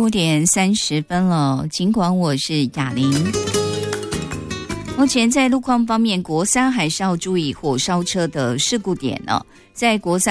5:30了，尽管我是雅玲。目前在路况方面，国三还是要注意火烧车的事故点呢。在国三